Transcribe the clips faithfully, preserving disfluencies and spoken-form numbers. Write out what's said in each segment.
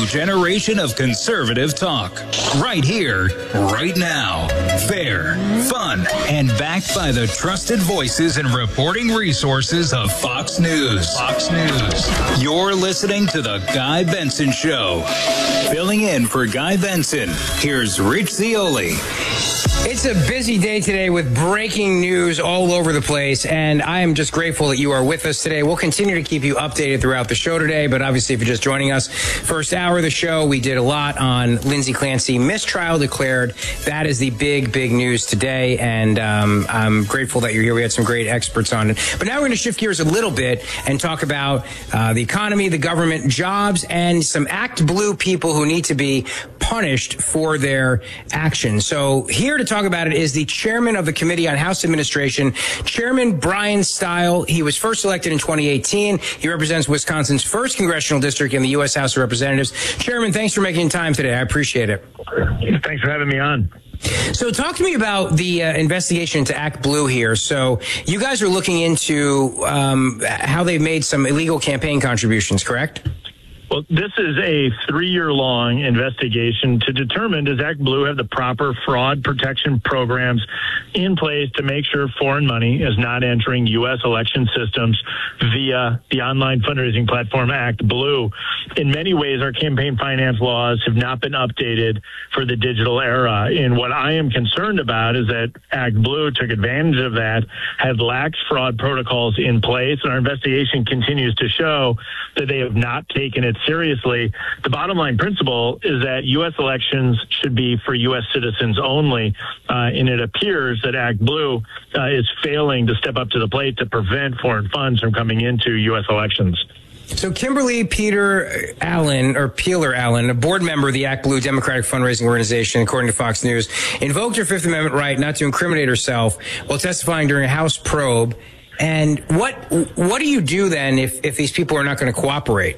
generation of conservative talk. Right here, right now. Fair, fun, and backed by the trusted voices and reporting resources of Fox News. Fox News. You're listening to The Guy Benson Show. Filling in for Guy Benson, here's Rich Zeoli. It's a busy day today with breaking news all over the place, and I am just grateful that you are with us today. We'll continue to keep you updated throughout the show today, but obviously if you're just joining us, first hour of the show, we did a lot on Lindsay Clancy mistrial declared. That is the big, big news today, and um, I'm grateful that you're here. We had some great experts on it. But now we're going to shift gears a little bit and talk about uh, the economy, the government, jobs, and some Act Blue people who need to be punished for their actions. So here to talk about it is the chairman of the Committee on House Administration, Chairman Brian Steil. He was first elected in twenty eighteen. He represents Wisconsin's first congressional district in the U S House of Representatives. Chairman, thanks for making time today. I appreciate it. Thanks for having me on. So talk to me about the uh, investigation into Act Blue here. So you guys are looking into um, how they've made some illegal campaign contributions, correct? Well, this is a three-year-long investigation to determine, does Act Blue have the proper fraud protection programs in place to make sure foreign money is not entering U S election systems via the online fundraising platform Act Blue. In many ways, our campaign finance laws have not been updated for the digital era. And what I am concerned about is that Act Blue took advantage of that, had lax fraud protocols in place, and our investigation continues to show that they have not taken it seriously. The bottom line principle is that U S elections should be for U S citizens only, uh, and it appears that Act Blue uh, is failing to step up to the plate to prevent foreign funds from coming into U S elections. So Kimberly Peter Allen, or Peeler Allen, a board member of the Act Blue Democratic Fundraising Organization, according to Fox News, invoked her Fifth Amendment right not to incriminate herself while testifying during a House probe. And what what do you do then if, if these people are not going to cooperate?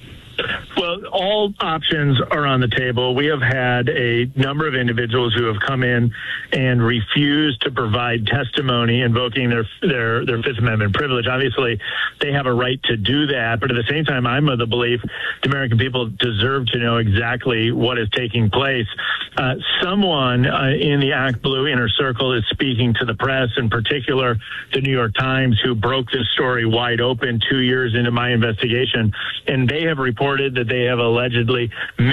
Well, all options are on the table. We have had a number of individuals who have come in and refused to provide testimony invoking their their their Fifth Amendment privilege. Obviously, they have a right to do that, but at the same time, I'm of the belief the American people deserve to know exactly what is taking place. Uh, someone uh, in the Act Blue inner circle is speaking to the press, in particular the New York Times, who broke this story wide open two years into my investigation, and they have reported that they have allegedly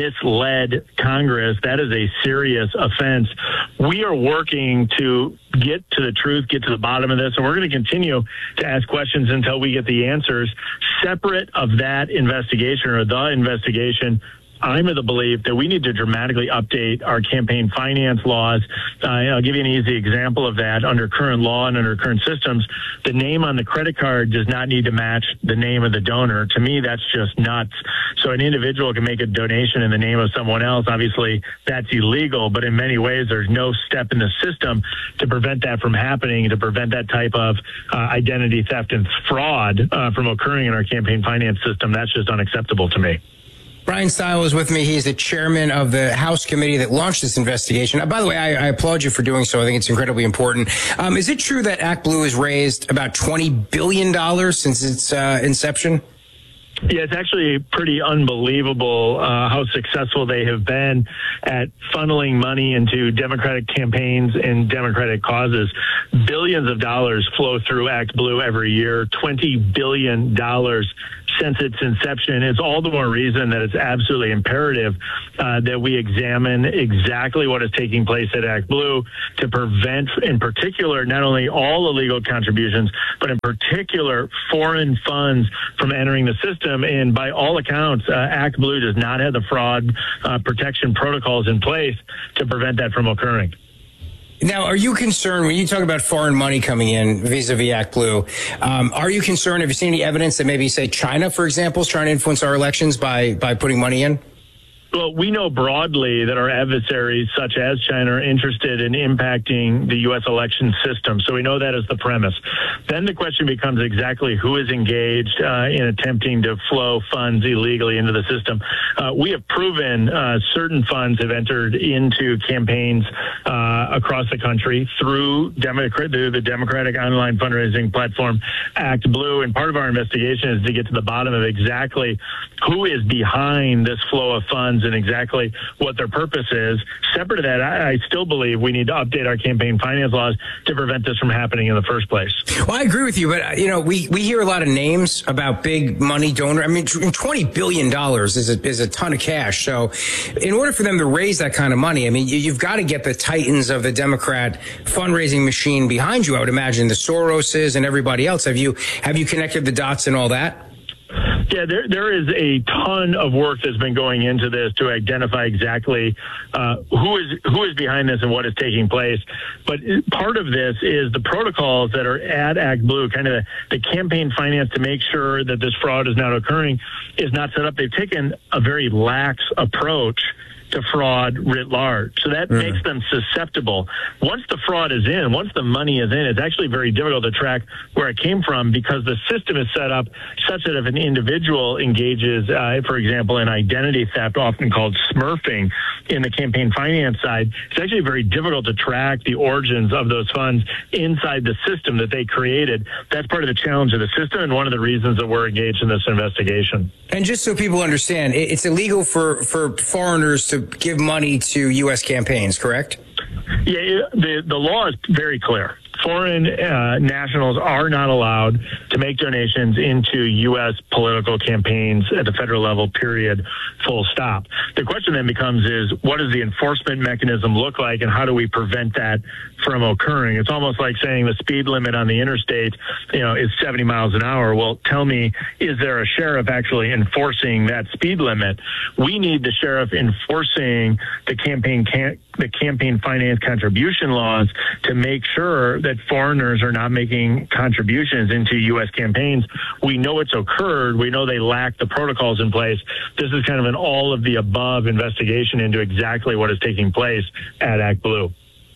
misled Congress. That is a serious offense. We are working to get to the truth, get to the bottom of this, and we're going to continue to ask questions until we get the answers. Separate of that investigation or the investigation, I'm of the belief that we need to dramatically update our campaign finance laws. Uh, I'll give you an easy example of that. Under current law and under current systems, the name on the credit card does not need to match the name of the donor. To me, that's just nuts. So an individual can make a donation in the name of someone else. Obviously, that's illegal, but in many ways, there's no step in the system to prevent that from happening, to prevent that type of uh, identity theft and fraud uh, from occurring in our campaign finance system. That's just unacceptable to me. Brian Steil is with me. He's the chairman of the House committee that launched this investigation. Uh, by the way, I, I applaud you for doing so. I think it's incredibly important. Um, is it true that Act Blue has raised about twenty billion dollars since its uh, inception? Yeah, it's actually pretty unbelievable uh, how successful they have been at funneling money into Democratic campaigns and Democratic causes. Billions of dollars flow through Act Blue every year, twenty billion dollars since its inception. It's all the more reason that it's absolutely imperative uh, that we examine exactly what is taking place at Act Blue to prevent, in particular, not only all illegal contributions, but in particular, foreign funds from entering the system. And by all accounts, uh, Act Blue does not have the fraud uh, protection protocols in place to prevent that from occurring. Now, are you concerned when you talk about foreign money coming in vis-a-vis Act Blue? Um, are you concerned? Have you seen any evidence that maybe, say, China, for example, is trying to influence our elections by by putting money in? Well, we know broadly that our adversaries, such as China, are interested in impacting the U S election system. So we know that as the premise. Then the question becomes exactly who is engaged uh, in attempting to flow funds illegally into the system. Uh, we have proven uh, certain funds have entered into campaigns uh, across the country through Democrat, the Democratic online fundraising platform ActBlue. And part of our investigation is to get to the bottom of exactly who is behind this flow of funds and exactly what their purpose is. Separate to that, I, I still believe we need to update our campaign finance laws to prevent this from happening in the first place. Well, I agree with you, but, you know, we, we hear a lot of names about big money donor. I mean, twenty billion dollars is a, is a ton of cash. So in order for them to raise that kind of money, I mean, you, you've got to get the titans of the Democrat fundraising machine behind you, I would imagine, the Soroses and everybody else. Have you, have you connected the dots and all that? Yeah, there there is a ton of work that's been going into this to identify exactly uh, who is who is behind this and what is taking place. But part of this is the protocols that are at ActBlue, kind of the, the campaign finance to make sure that this fraud is not occurring, is not set up. They've taken a very lax approach to fraud writ large. So that mm. makes them susceptible. Once the fraud is in, once the money is in, it's actually very difficult to track where it came from because the system is set up such that if an individual engages, uh, for example, in identity theft, often called smurfing in the campaign finance side, it's actually very difficult to track the origins of those funds inside the system that they created. That's part of the challenge of the system and one of the reasons that we're engaged in this investigation. And just so people understand, it's illegal for, for foreigners to give money to U S campaigns, correct? Yeah, the, the law is very clear. Foreign uh, nationals are not allowed to make donations into U S political campaigns at the federal level, period, full stop. The question then becomes is, what does the enforcement mechanism look like and how do we prevent that from occurring? It's almost like saying the speed limit on the interstate, you know, is seventy miles an hour. Well, tell me, is there a sheriff actually enforcing that speed limit? We need the sheriff enforcing the campaign can- the campaign finance contribution laws to make sure that foreigners are not making contributions into U S campaigns. We know it's occurred. We know they lack the protocols in place. This is kind of an all of the above investigation into exactly what is taking place at ActBlue.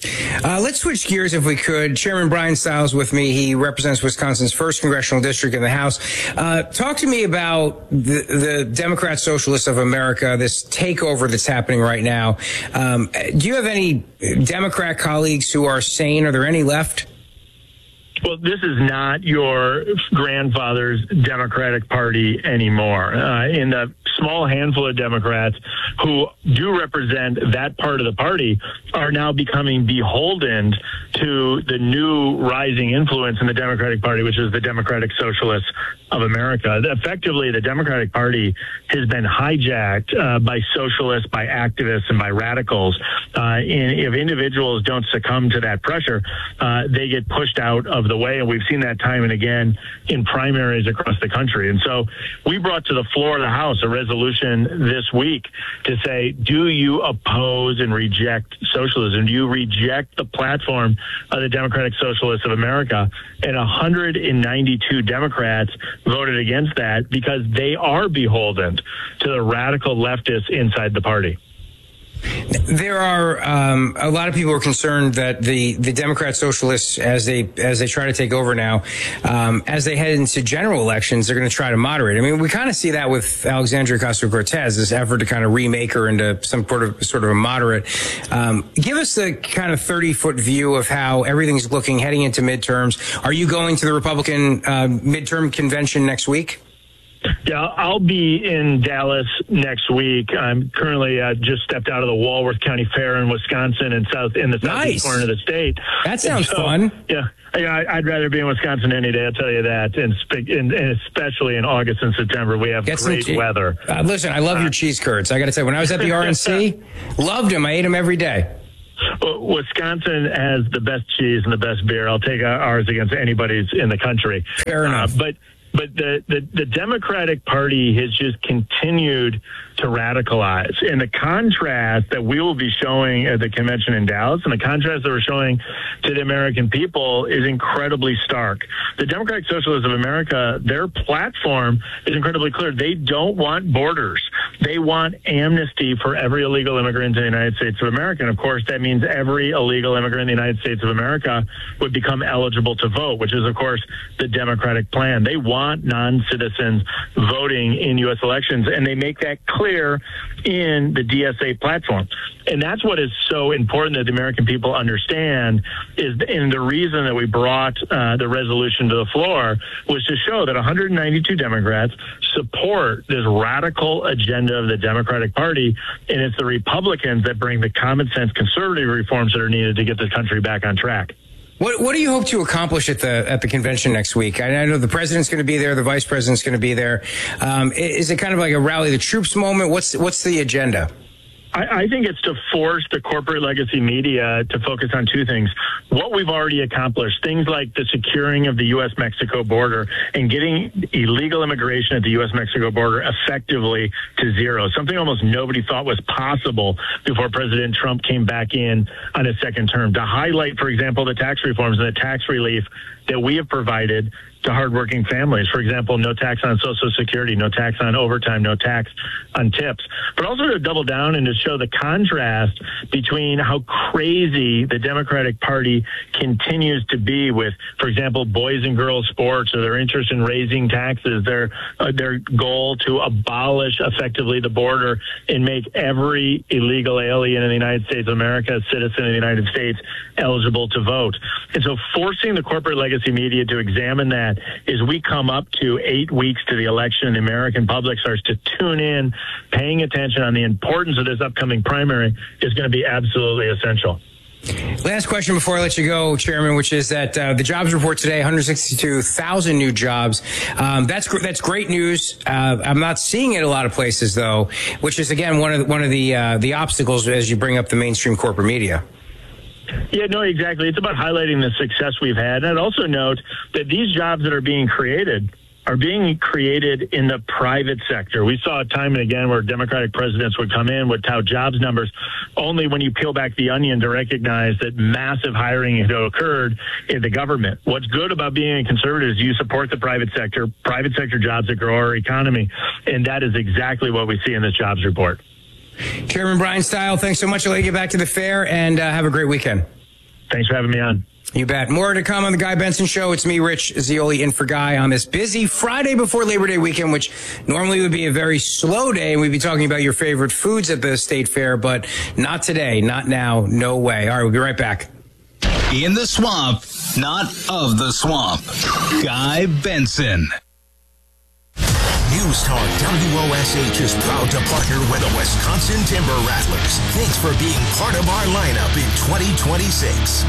Uh, let's switch gears if we could. Chairman Bryan Stiles with me. He represents Wisconsin's first congressional district in the House. Uh, talk to me about the, the Democrat Socialists of America, this takeover that's happening right now. Um, do you have any Democrat colleagues who are sane? Are there any left? Well, this is not your grandfather's Democratic Party anymore. Uh, in the small handful of Democrats who do represent that part of the party are now becoming beholden to the new rising influence in the Democratic Party, which is the Democratic Socialists of America. Effectively, the Democratic Party has been hijacked uh, by socialists, by activists, and by radicals. Uh, and if individuals don't succumb to that pressure, uh, they get pushed out of the way. And we've seen that time and again in primaries across the country. And so we brought to the floor of the House a resolution this week to say, do you oppose and reject socialism? Do you reject the platform of the Democratic Socialists of America? And one hundred ninety-two Democrats voted against that because they are beholden to the radical leftists inside the party. There are um, a lot of people are concerned that the, the Democrat Socialists, as they as they try to take over now, um, as they head into general elections, they're going to try to moderate. I mean, we kind of see that with Alexandria Ocasio-Cortez, this effort to kind of remake her into some sort of sort of a moderate. Um, give us the kind of thirty foot view of how everything's looking heading into midterms. Are you going to the Republican uh, midterm convention next week? Yeah, I'll be in Dallas next week. I'm currently uh, just stepped out of the Walworth County Fair in Wisconsin and south in the southeast nice. corner of the state. That sounds so, fun. Yeah, yeah, I'd rather be in Wisconsin any day. I'll tell you that, and, and, and especially in August and September, we have Get great che- weather. Uh, listen, I love uh, your cheese curds. I got to say, when I was at the R N C, loved them. I ate them every day. Wisconsin has the best cheese and the best beer. I'll take ours against anybody's in the country. Fair enough. Uh, but But the, the, the Democratic Party has just continued to radicalize. And the contrast that we will be showing at the convention in Dallas and the contrast that we're showing to the American people is incredibly stark. The Democratic Socialists of America, their platform is incredibly clear. They don't want borders. They want amnesty for every illegal immigrant in the United States of America. And of course, that means every illegal immigrant in the United States of America would become eligible to vote, which is, of course, the Democratic plan. They want non-citizens voting in U S elections, and they make that clear in the D S A platform. And that's what is so important that the American people understand is, and the reason that we brought uh, the resolution to the floor was to show that one hundred ninety-two Democrats support this radical agenda of the Democratic Party, and it's the Republicans that bring the common sense conservative reforms that are needed to get this country back on track. What What do you hope to accomplish at the at the convention next week? I know the president's going to be there, the vice president's going to be there. Um, is it kind of like a rally the troops moment? What's What's the agenda? I, I think it's to force the corporate legacy media to focus on two things. What we've already accomplished, things like the securing of the U S Mexico border and getting illegal immigration at the U S Mexico border effectively to zero, something almost nobody thought was possible before President Trump came back in on his second term. To highlight, for example, the tax reforms and the tax relief that we have provided to hardworking families. For example, no tax on Social Security, no tax on overtime, no tax on tips. But also to double down and to show the contrast between how crazy the Democratic Party continues to be with, for example, boys and girls sports, or their interest in raising taxes, their uh, their goal to abolish effectively the border and make every illegal alien in the United States of America, a citizen of the United States, eligible to vote. And so forcing the corporate legacy media to examine that is we come up to eight weeks to the election and the American public starts to tune in, paying attention on the importance of this upcoming primary is going to be absolutely essential. Last question before I let you go, Chairman, which is that uh, the jobs report today, one hundred sixty-two thousand new jobs. Um, that's gr- that's great news. Uh, I'm not seeing it a lot of places, though, which is, again, one of the, one of the uh, the obstacles as you bring up the mainstream corporate media. Yeah, no, exactly. It's about highlighting the success we've had. And I'd also note that these jobs that are being created are being created in the private sector. We saw it time and again where Democratic presidents would come in, would tout jobs numbers, only when you peel back the onion to recognize that massive hiring had occurred in the government. What's good about being a conservative is you support the private sector, private sector jobs that grow our economy. And that is exactly what we see in this jobs report. Chairman Brian Stile, thanks so much. I'll let you get back to the fair, and uh, have a great weekend. Thanks for having me on. You bet. More to come on the Guy Benson Show. It's me, Rich Zeoli, in for Guy on this busy Friday before Labor Day weekend, which normally would be a very slow day, and we'd be talking about your favorite foods at the state fair, but not today, not now, no way. All right, we'll be right back. In the swamp, not of the swamp. Guy Benson. News Talk W O S H is proud to partner with the Wisconsin Timber Rattlers. Thanks for being part of our lineup in twenty twenty-six.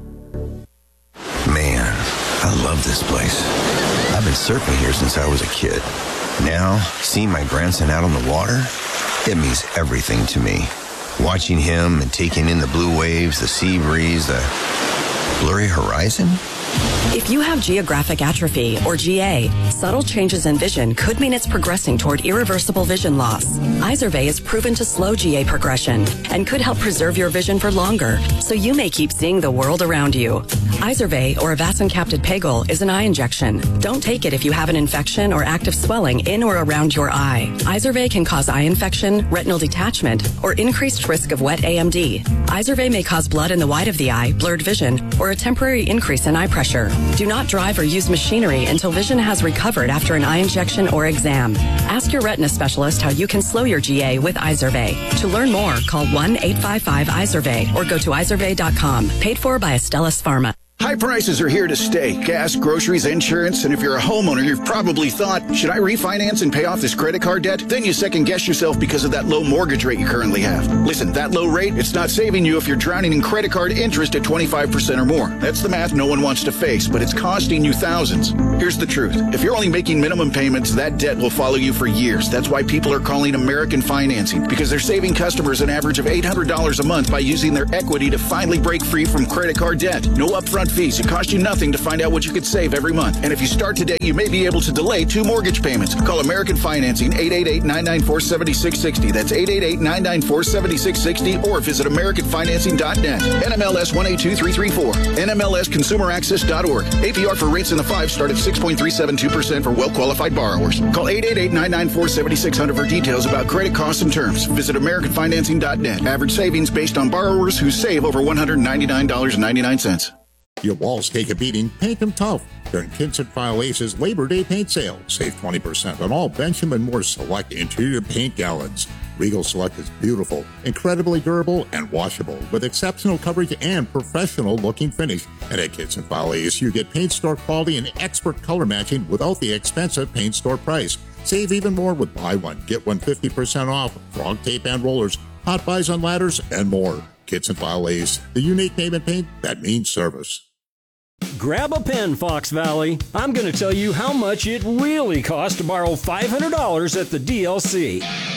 Man, I love this place. I've been surfing here since I was a kid. Now, seeing my grandson out on the water, it means everything to me. Watching him and taking in the blue waves, the sea breeze, the blurry horizon. If you have geographic atrophy, or G A, subtle changes in vision could mean it's progressing toward irreversible vision loss. Izervay is proven to slow G A progression and could help preserve your vision for longer, so you may keep seeing the world around you. Izervay, or avacincaptad pegol, is an eye injection. Don't take it if you have an infection or active swelling in or around your eye. Izervay can cause eye infection, retinal detachment, or increased risk of wet A M D. Izervay may cause blood in the white of the eye, blurred vision, or a temporary increase in eye pressure. Do not drive or use machinery until vision has recovered after an eye injection or exam. Ask your retina specialist how you can slow your G A with Izervay. To learn more, call one eight five five Izervay or go to izervay dot com. Paid for by Astellas Pharma. High prices are here to stay. Gas, groceries, insurance, and if you're a homeowner, you've probably thought, should I refinance and pay off this credit card debt? Then you second guess yourself because of that low mortgage rate you currently have. Listen, that low rate, it's not saving you if you're drowning in credit card interest at twenty-five percent or more. That's the math no one wants to face, but it's costing you thousands. Here's the truth. If you're only making minimum payments, that debt will follow you for years. That's why people are calling American Financing, because they're saving customers an average of eight hundred dollars a month by using their equity to finally break free from credit card debt. No upfront fees. It costs you nothing to find out what you could save every month. And if you start today, you may be able to delay two mortgage payments. Call American Financing, eight eight eight, nine nine four, seven six six zero. That's eight eight eight, nine nine four, seven six six zero, or visit american financing dot net. N M L S one eight two three three four. N M L S consumer access dot org. A P R for rates in the five start at six point three seven two percent for well-qualified borrowers. Call eight eight eight, nine nine four, seven six zero zero for details about credit costs and terms. Visit American Financing dot net. Average savings based on borrowers who save over one hundred ninety-nine dollars and ninety-nine cents. Your walls take a beating, paint them tough. During Kinston File Ace's Labor Day paint sale, save twenty percent on all Benjamin Moore Select interior paint gallons. Regal Select is beautiful, incredibly durable, and washable, with exceptional coverage and professional-looking finish. And at Kinston File Ace, you get paint store quality and expert color matching without the expensive paint store price. Save even more with buy one, get one fifty percent off, frog tape and rollers, hot buys on ladders, and more. Kinston File Ace, the unique name in paint that means service. Grab a pen, Fox Valley. I'm going to tell you how much it really costs to borrow five hundred dollars at the D L C.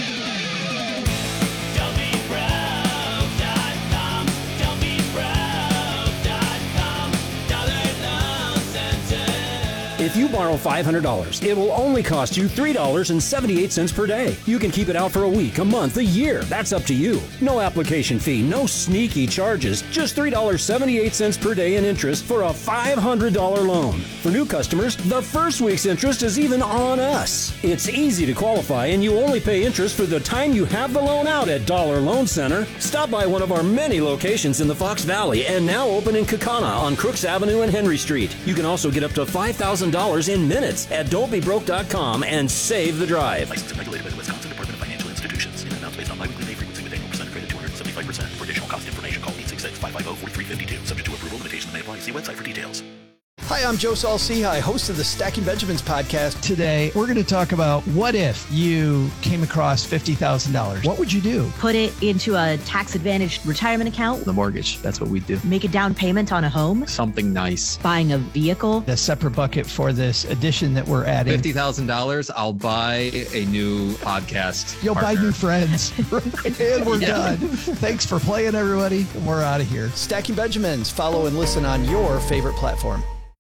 If you borrow five hundred dollars, it will only cost you three dollars and seventy-eight cents per day. You can keep it out for a week, a month, a year. That's up to you. No application fee, no sneaky charges. Just three dollars and seventy-eight cents per day in interest for a five hundred dollars loan. For new customers, the first week's interest is even on us. It's easy to qualify, and you only pay interest for the time you have the loan out at Dollar Loan Center. Stop by one of our many locations in the Fox Valley and now open in Kaukauna on Crooks Avenue and Henry Street. You can also get up to five thousand dollars in minutes at don't be broke dot com and save the drive. Licensed and regulated by the Wisconsin Department of Financial Institutions. In amounts based on biweekly pay frequency with annual percent credit two hundred seventy-five percent. For additional cost information, call eight six six, five five zero, four three five two. Subject to approval, limitations may apply. See website for details. Hi, I'm Joe Saul-Sehy, host of the Stacking Benjamins podcast. Today, we're going to talk about what if you came across fifty thousand dollars. What would you do? Put it into a tax-advantaged retirement account. The mortgage, that's what we do. Make a down payment on a home. Something nice. Buying a vehicle. A separate bucket for this addition that we're adding. fifty thousand dollars, I'll buy a new podcast You'll partner. buy new friends. And we're yeah. done. Thanks for playing, everybody. We're out of here. Stacking Benjamins. Follow and listen on your favorite platform.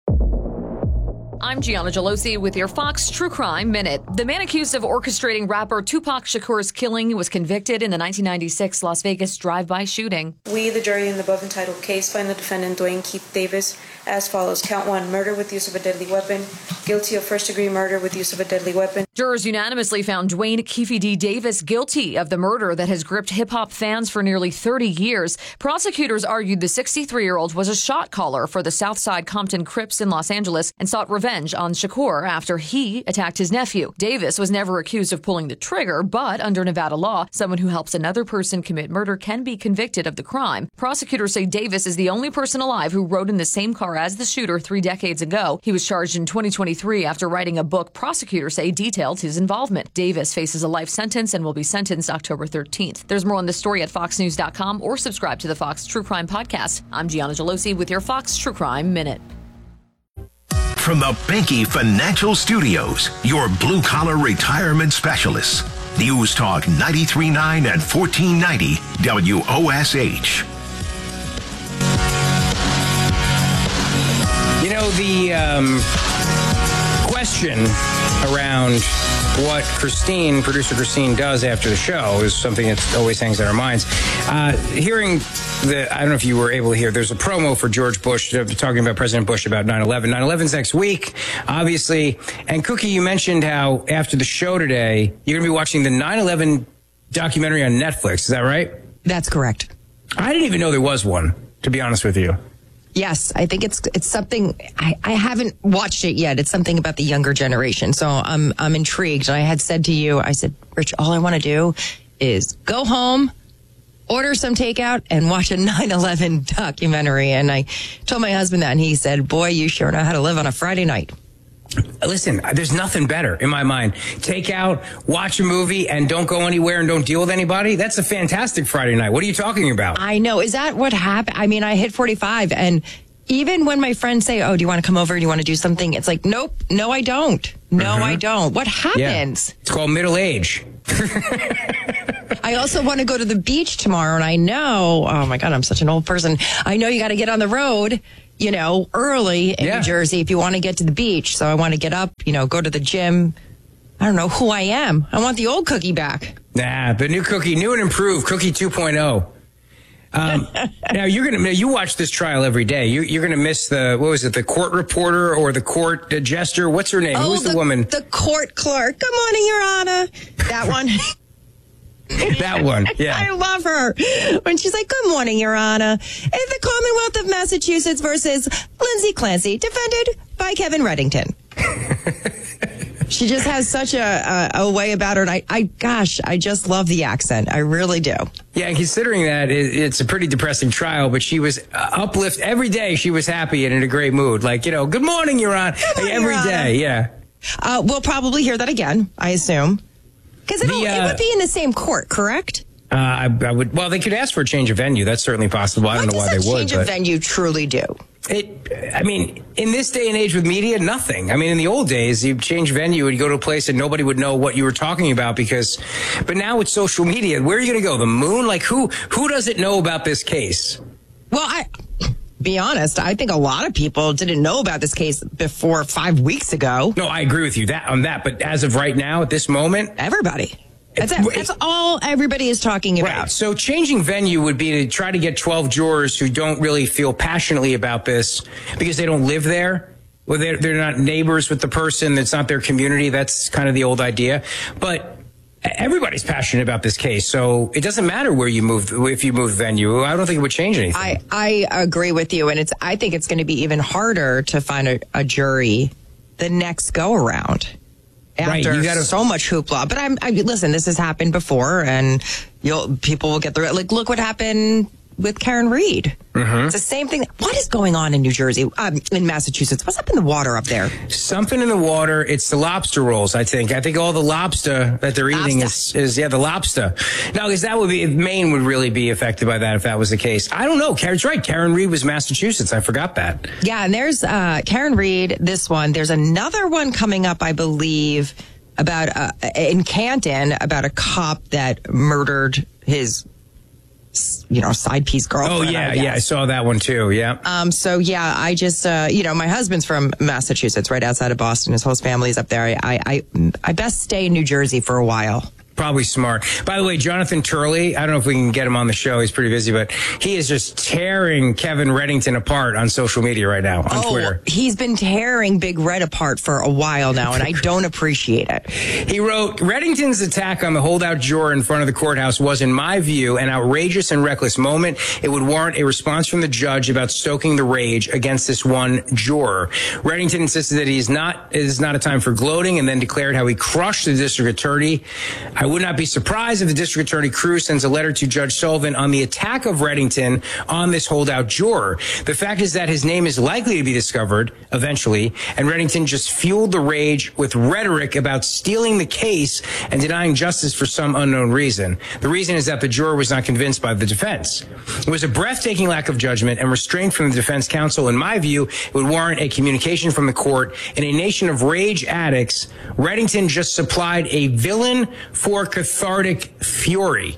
I'm Gianna Gelosi with your Fox True Crime Minute. The man accused of orchestrating rapper Tupac Shakur's killing was convicted in the nineteen ninety-six Las Vegas drive-by shooting. We, the jury in the above entitled case, find the defendant Dwayne Keith Davis as follows. Count one, murder with use of a deadly weapon. Guilty of first-degree murder with use of a deadly weapon. Jurors unanimously found Dwayne Keefe D. Davis guilty of the murder that has gripped hip-hop fans for nearly thirty years. Prosecutors argued the sixty-three-year-old was a shot caller for the Southside Compton Crips in Los Angeles and sought revenge on Shakur after he attacked his nephew. Davis was never accused of pulling the trigger, but under Nevada law, someone who helps another person commit murder can be convicted of the crime. Prosecutors say Davis is the only person alive who rode in the same car as the shooter three decades ago. He was charged in twenty twenty-three after writing a book prosecutors say detailed his involvement. Davis faces a life sentence and will be sentenced October thirteenth. There's more on this story at fox news dot com or subscribe to the Fox True Crime Podcast. I'm Gianna Gelosi with your Fox True Crime Minute. From the Banky Financial Studios, your blue-collar retirement specialists. News Talk ninety-three point nine and fourteen ninety W O S H. You know, the um, question around what Christine, producer Christine, does after the show is something that always hangs on our minds. Uh, hearing the, I don't know if you were able to hear, there's a promo for George Bush uh, talking about President Bush about nine eleven. nine eleven's next week, obviously. And Cookie, you mentioned how after the show today, you're going to be watching the nine eleven documentary on Netflix. Is that right? That's correct. I didn't even know there was one, to be honest with you. Yes, I think it's it's something I, I haven't watched it yet. It's something about the younger generation. So I'm I'm intrigued. I had said to you, I said, Rich, all I want to do is go home, order some takeout, and watch a nine eleven documentary. And I told my husband that, and he said, boy, you sure know how to live on a Friday night. Listen, there's nothing better in my mind. Take out, watch a movie, and don't go anywhere and don't deal with anybody. That's a fantastic Friday night. What are you talking about? I know. Is that what happened? I mean, I hit forty-five, and even when my friends say, oh, do you want to come over? Do you want to do something? It's like, nope, no, I don't. No, mm-hmm. I don't. What happens? Yeah. It's called middle age. I also want to go to the beach tomorrow, and I know, oh my God, I'm such an old person. I know you got to get on the road, you know, early in yeah. New Jersey if you want to get to the beach. So I want to get up, you know, go to the gym. I don't know who I am. I want the old Cookie back. Nah, the new Cookie, new and improved, Cookie two point oh. Um, now you're gonna now you watch this trial every day. You, you're gonna miss the what was it? The court reporter or the court uh, jester? What's her name? Oh, Who's the, the woman? The court clerk. Good morning, Your Honor. That one. That one. Yeah. I love her when she's like, "Good morning, Your Honor. In the Commonwealth of Massachusetts versus Lindsay Clancy, defended by Kevin Reddington." She just has such a, a, a way about her. And I, I, gosh, I just love the accent. I really do. Yeah, and considering that it, it's a pretty depressing trial, but she was uh, uplift every day. She was happy and in a great mood. Like, you know, good morning, Your Honor. Morning, every Your day, Honor. yeah. Uh, we'll probably hear that again, I assume. Because uh, it would be in the same court, correct? Uh, I, I would. Well, they could ask for a change of venue. That's certainly possible. I don't what know why does they a would. change but of venue truly do? It. I mean, in this day and age with media, nothing. I mean, in the old days, you change venue and you go to a place and nobody would know what you were talking about because. But now with social media, where are you going to go? The moon? Like who? Who doesn't know about this case? Well, I. Be honest, I think a lot of people didn't know about this case before five weeks ago. No, I agree with you that on that. But as of right now, at this moment, everybody. That's, it. That's all everybody is talking about. Right. So changing venue would be to try to get twelve jurors who don't really feel passionately about this because they don't live there. Well, they're, they're not neighbors with the person. That's not their community. That's kind of the old idea. But everybody's passionate about this case. So it doesn't matter where you move, if you move venue. I don't think it would change anything. I, I agree with you. And it's, I think it's going to be even harder to find a, a jury the next go around. After right, you gotta, so much hoopla. But I'm, I listen, this has happened before and you'll, people will get through it. Like, look what happened with Karen Reed. Mm-hmm. It's the same thing. What is going on in New Jersey, um, in Massachusetts? What's up in the water up there? Something in the water. It's the lobster rolls, I think. I think all the lobster that they're eating is, is, yeah, the lobster. Now, because that would be, Maine would really be affected by that if that was the case. I don't know. Karen's right. Karen Reed was Massachusetts. I forgot that. Yeah, and there's uh, Karen Reed, this one. There's another one coming up, I believe, about uh, in Canton, about a cop that murdered his you know, side piece girlfriend. Oh, yeah, I yeah. I saw that one, too. Yeah. Um. So, yeah, I just, uh, you know, my husband's from Massachusetts, right outside of Boston. His whole family's up there. I, I, I best stay in New Jersey for a while. Probably smart. By the way, Jonathan Turley, I don't know if we can get him on the show. He's pretty busy, but he is just tearing Kevin Reddington apart on social media right now, on oh, Twitter. He's been tearing Big Red apart for a while now, and I don't appreciate it. He wrote, Reddington's attack on the holdout juror in front of the courthouse was, in my view, an outrageous and reckless moment. It would warrant a response from the judge about stoking the rage against this one juror. Reddington insisted that he is not, it is not a time for gloating and then declared how he crushed the district attorney. I would not be surprised if the district attorney Cruz sends a letter to Judge Sullivan on the attack of Reddington on this holdout juror. The fact is that his name is likely to be discovered eventually, and Reddington just fueled the rage with rhetoric about stealing the case and denying justice for some unknown reason. The reason is that the juror was not convinced by the defense. It was a breathtaking lack of judgment and restraint from the defense counsel. In my view, it would warrant a communication from the court. In a nation of rage addicts, Reddington just supplied a villain for cathartic fury.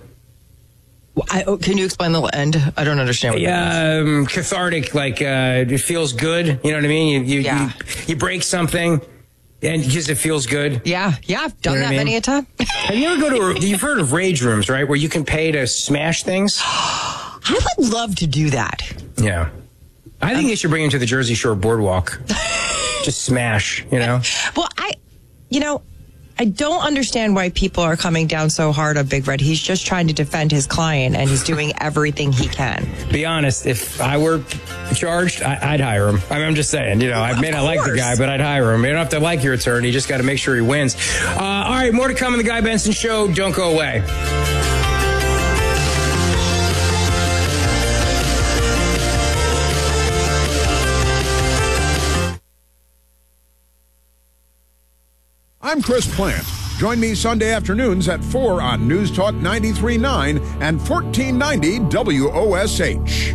I, can you explain the end? I don't understand what that um, means. Cathartic, like uh, it feels good. You know what I mean? You you, yeah. you, you break something, and because it feels good. Yeah, yeah, I've done you know that I mean? many a time. Have you ever go to? A, you've heard of rage rooms, right? Where you can pay to smash things. I would love to do that. Yeah, I think um, they should bring him to the Jersey Shore Boardwalk. Just smash, you know. Well, I, you know. I don't understand why people are coming down so hard on Big Red. He's just trying to defend his client, and he's doing everything he can. Be honest, if I were charged, I, I'd hire him. I mean, I'm just saying, you know, I may not like the guy, but I'd hire him. You don't have to like your attorney. You just got to make sure he wins. Uh, all right, more to come on the Guy Benson Show. Don't go away. I'm Chris Plant. Join me Sunday afternoons at four on News Talk ninety-three point nine and fourteen ninety W O S H.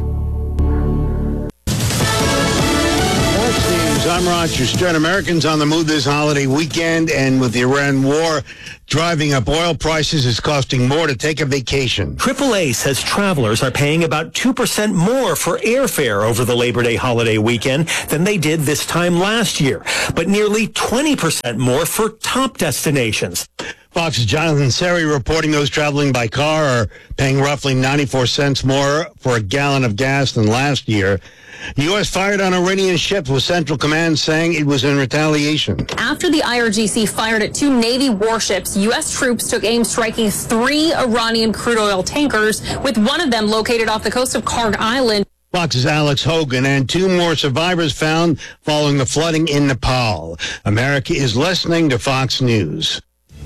I'm Roger Stern. Americans on the move this holiday weekend, and with the Iran war driving up oil prices, it's costing more to take a vacation. triple A says travelers are paying about two percent more for airfare over the Labor Day holiday weekend than they did this time last year, but nearly twenty percent more for top destinations. Fox's Jonathan Seri reporting those traveling by car are paying roughly ninety-four cents more for a gallon of gas than last year. The U S fired on Iranian ships with Central Command saying it was in retaliation. After the I R G C fired at two Navy warships, U S troops took aim striking three Iranian crude oil tankers, with one of them located off the coast of Karg Island. Fox's Alex Hogan and two more survivors found following the flooding in Nepal. America is listening to Fox News.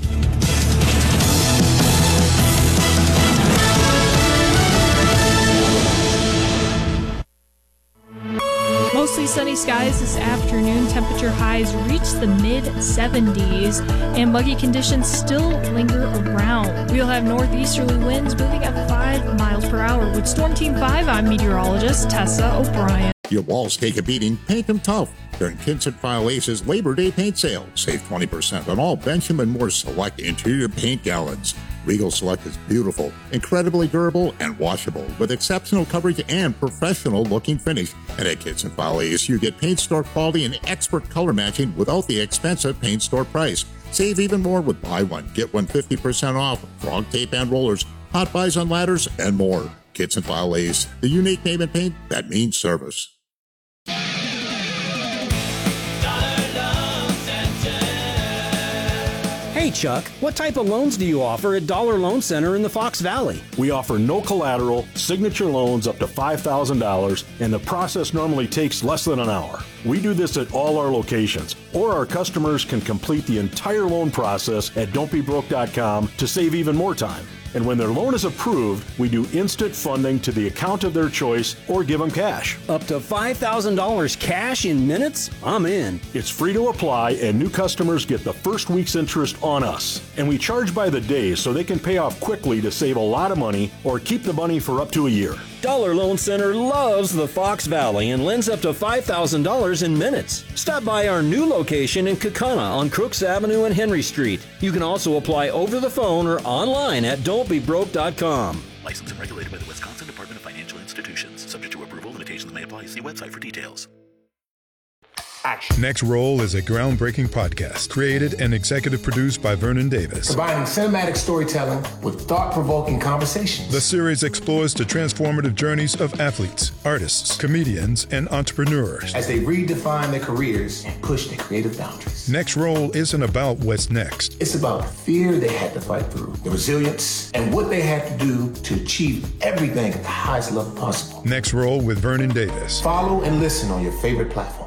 Mostly sunny skies this afternoon. Temperature highs reach the mid seventies, and muggy conditions still linger around. We'll have northeasterly winds moving at five miles per hour. With Storm Team five, I'm meteorologist Tessa O'Brien. Your walls take a beating, paint them tough. During Kinsett File Ace's Labor Day paint sale, save twenty percent on all Benjamin Moore Select interior paint gallons. Regal Select is beautiful, incredibly durable, and washable, with exceptional coverage and professional-looking finish. And at Kinsett File Ace, you get paint store quality and expert color matching without the expensive paint store price. Save even more with buy one, get one fifty percent off, frog tape and rollers, hot buys on ladders, and more. Kinsett File Ace, the unique name in paint that means service. Hey, Chuck, what type of loans do you offer at Dollar Loan Center in the Fox Valley? We offer no collateral, signature loans up to five thousand dollars, and the process normally takes less than an hour. We do this at all our locations, or our customers can complete the entire loan process at don't be broke dot com to save even more time. And when their loan is approved, we do instant funding to the account of their choice or give them cash. Up to five thousand dollars cash in minutes? I'm in. It's free to apply, and new customers get the first week's interest on us. And we charge by the day so they can pay off quickly to save a lot of money or keep the money for up to a year. Dollar Loan Center loves the Fox Valley and lends up to five thousand dollars in minutes. Stop by our new location in Kaukauna on Crooks Avenue and Henry Street. You can also apply over the phone or online at don't be broke dot com. Licensed and regulated by the Wisconsin Department of Financial Institutions. Subject to approval, limitations may apply. See website for details. Action. Next Roll is a groundbreaking podcast created and executive produced by Vernon Davis. Combining cinematic storytelling with thought-provoking conversations. The series explores the transformative journeys of athletes, artists, comedians, and entrepreneurs as they redefine their careers and push their creative boundaries. Next Roll isn't about what's next. It's about the fear they had to fight through, the resilience, and what they had to do to achieve everything at the highest level possible. Next Roll with Vernon Davis. Follow and listen on your favorite platform.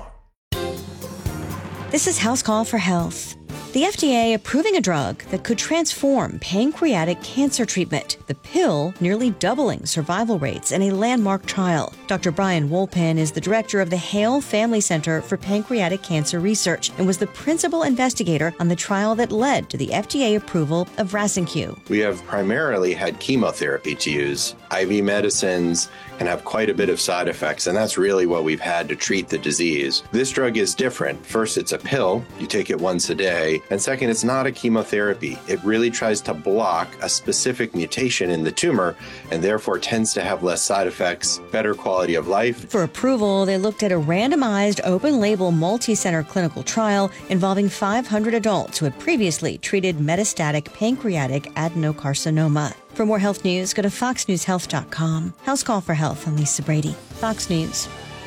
This is House Call for Health. The F D A approving a drug that could transform pancreatic cancer treatment, the pill nearly doubling survival rates in a landmark trial. Doctor Brian Wolpin is the director of the Hale Family Center for Pancreatic Cancer Research and was the principal investigator on the trial that led to the F D A approval of Rasenq. We have primarily had chemotherapy to use. I V medicines can have quite a bit of side effects, and that's really what we've had to treat the disease. This drug is different. First, it's a pill. You take it once a day. And second, it's not a chemotherapy. It really tries to block a specific mutation in the tumor and therefore tends to have less side effects, better quality of life. For approval, they looked at a randomized, open-label, multi-center clinical trial involving five hundred adults who had previously treated metastatic pancreatic adenocarcinoma. For more health news, go to fox news health dot com. House Call for Health, I'm Lisa Brady. Fox News.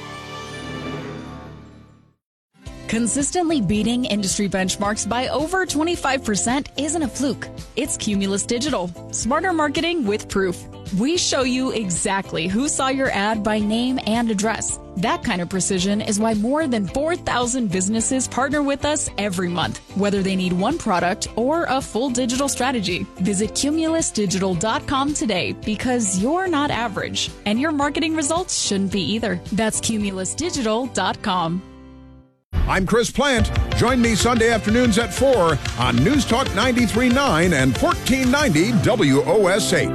Consistently beating industry benchmarks by over twenty-five percent isn't a fluke. It's Cumulus Digital. Smarter marketing with proof. We show you exactly who saw your ad by name and address. That kind of precision is why more than four thousand businesses partner with us every month, whether they need one product or a full digital strategy. Visit cumulus digital dot com today because you're not average, and your marketing results shouldn't be either. That's cumulus digital dot com. I'm Chris Plant. Join me Sunday afternoons at four on News Talk ninety-three point nine and fourteen ninety W O S H.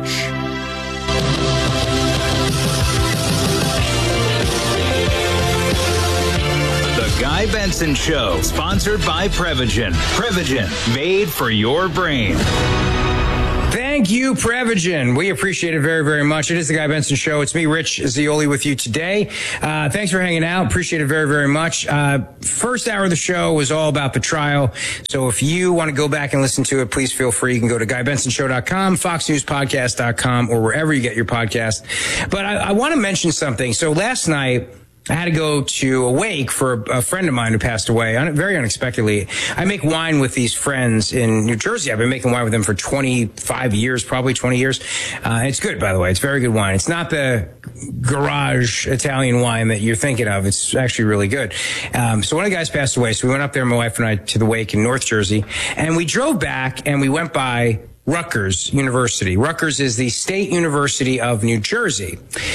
The Guy Benson Show, sponsored by Prevagen. Prevagen, made for your brain. Thank you, Prevagen. We appreciate it very, very much. It is the Guy Benson Show. It's me, Rich Zeoli, with you today. Uh, thanks for hanging out. Appreciate it very, very much. Uh, first hour of the show was all about the trial. So if you want to go back and listen to it, please feel free. You can go to guy benson show dot com, fox news podcast dot com, or wherever you get your podcast. But I, I want to mention something. So last night, I had to go to a wake for a, a friend of mine who passed away very unexpectedly. I make wine with these friends in New Jersey. I've been making wine with them for twenty-five years, probably twenty years. Uh, it's good, by the way. It's very good wine. It's not the garage Italian wine that you're thinking of. It's actually really good. Um, so one of the guys passed away. So we went up there, my wife and I, to the wake in North Jersey. And we drove back and we went by Rutgers University. Rutgers is the State University of New Jersey.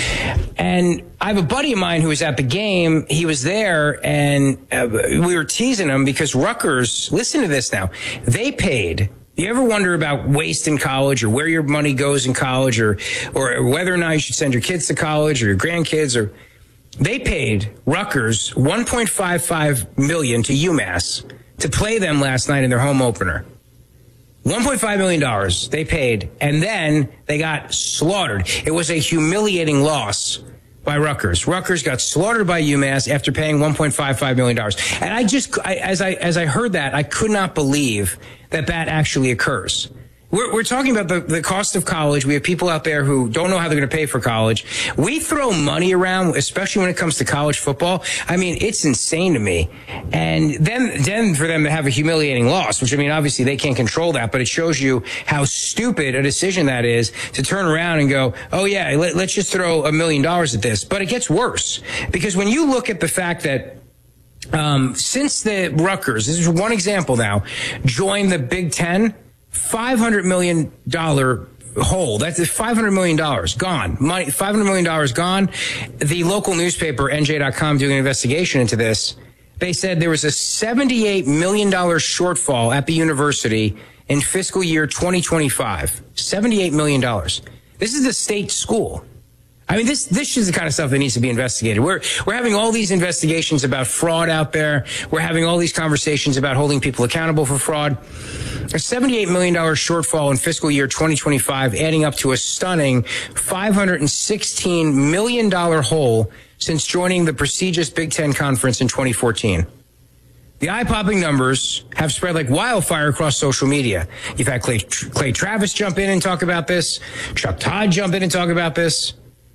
And I have a buddy of mine who was at the game. He was there, and uh, we were teasing him because Rutgers, listen to this now, they paid. You ever wonder about waste in college, or where your money goes in college, or or whether or not you should send your kids to college or your grandkids? Or they paid Rutgers one point five five million dollars to UMass to play them last night in their home opener. one point five million dollars they paid, and then they got slaughtered. It was a humiliating loss by Rutgers. Rutgers got slaughtered by UMass after paying one point five five million dollars. And I just, I, as I as I heard that, I could not believe that that actually occurs. We're, we're talking about the, the cost of college. We have people out there who don't know how they're going to pay for college. We throw money around, especially when it comes to college football. I mean, it's insane to me. And then, then for them to have a humiliating loss, which, I mean, obviously they can't control that, but it shows you how stupid a decision that is to turn around and go, oh yeah, let, let's just throw a million dollars at this. But it gets worse, because when you look at the fact that um, since the Rutgers, this is one example now, joined the Big Ten, five hundred million dollars hole. That's five hundred million dollars gone. Money, five hundred million dollars gone. The local newspaper, N J dot com, doing an investigation into this, they said there was a seventy-eight million dollars shortfall at the university in fiscal year twenty twenty-five. seventy-eight million dollars. This is a state school. I mean, this this is the kind of stuff that needs to be investigated. We're we're having all these investigations about fraud out there. We're having all these conversations about holding people accountable for fraud. A seventy-eight million dollars shortfall in fiscal year twenty twenty-five, adding up to a stunning five hundred sixteen million dollars hole since joining the prestigious Big Ten Conference in twenty fourteen. The eye-popping numbers have spread like wildfire across social media. You've had Clay, Clay Travis jump in and talk about this. Chuck Todd jump in and talk about this.